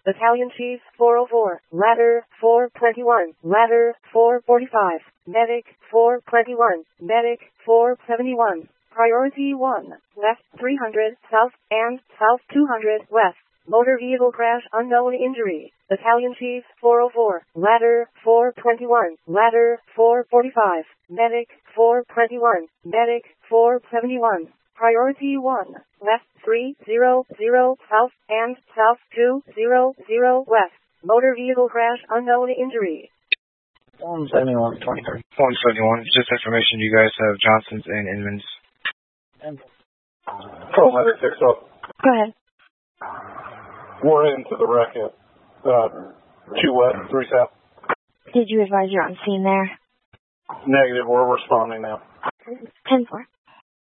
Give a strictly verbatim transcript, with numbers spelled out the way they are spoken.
Battalion Chief four oh four, ladder four twenty-one, ladder four forty-five, medic four twenty-one, medic four seventy-one. Priority one, left three hundred, south, and south two hundred, west. Motor vehicle crash, unknown injury. Battalion Chief four oh four, ladder four twenty-one, ladder four forty-five, medic four twenty-one, medic four seventy-one. Priority one, left three hundred, south, and south two hundred, west. Motor vehicle crash, unknown injury. one seventy-one, twenty-three. one seventy-one, just information you guys have Johnson's and Inman's. Control Medic six up. Go ahead. We're into the wreck at uh, two west, three south. Did you advise you're on scene there? Negative, we're responding now. ten four.